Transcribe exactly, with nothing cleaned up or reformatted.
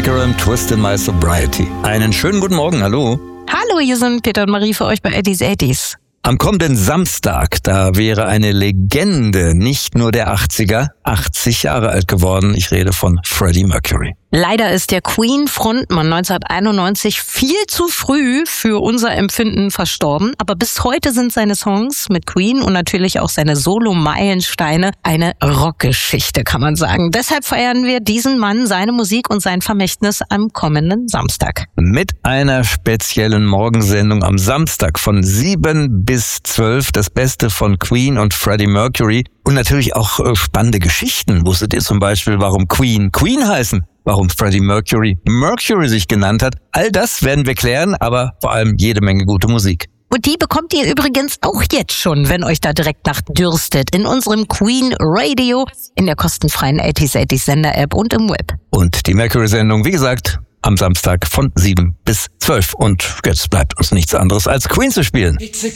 Baker und Twist in My Sobriety. Einen schönen guten Morgen, hallo. Hallo, hier sind Peter und Marie für euch bei Eddies Eddies. Am kommenden Samstag, da wäre eine Legende nicht nur der achtziger, achtzig Jahre alt geworden. Ich rede von Freddie Mercury. Leider ist der Queen-Frontmann neunzehnhunderteinundneunzig viel zu früh für unser Empfinden verstorben. Aber bis heute sind seine Songs mit Queen und natürlich auch seine Solo-Meilensteine eine Rockgeschichte, kann man sagen. Deshalb feiern wir diesen Mann, seine Musik und sein Vermächtnis am kommenden Samstag. Mit einer speziellen Morgensendung am Samstag von sieben bis zwölf. Das Beste von Queen und Freddie Mercury. Und natürlich auch äh, spannende Geschichten. Wusstet ihr zum Beispiel, warum Queen Queen heißen? Warum Freddie Mercury Mercury sich genannt hat? All das werden wir klären, aber vor allem jede Menge gute Musik. Und die bekommt ihr übrigens auch jetzt schon, wenn euch da direkt nach dürstet, in unserem Queen Radio, in der kostenfreien Eddies Eddies Sender-App und im Web. Und die Mercury-Sendung, wie gesagt, am Samstag von sieben bis zwölf. Und jetzt bleibt uns nichts anderes als Queen zu spielen.